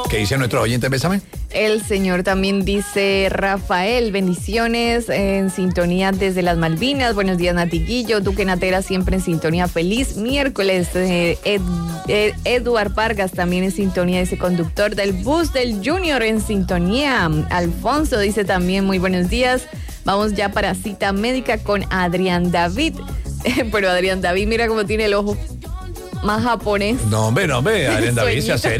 ¿Qué dice nuestro oyente, Bésame? El señor también dice, Rafael, bendiciones, en sintonía desde las Malvinas. Buenos días, Natiguillo. Duque Natera siempre en sintonía. Feliz miércoles. Eduard Vargas también en sintonía. Ese conductor del bus del Junior en sintonía. Alfonso dice también, muy buenos días. Vamos ya para cita médica con Adrián David. Pero Adrián David, mira cómo tiene el ojo más japonés. No, hombre, Adrián David se hace